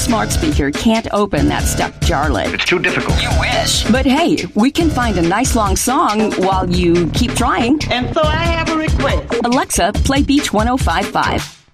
smart speaker can't open that stuck jar lid. It's too difficult. You wish. But hey, we can find a nice long song while you keep trying. And so I have a request. Alexa, play Beach 1055.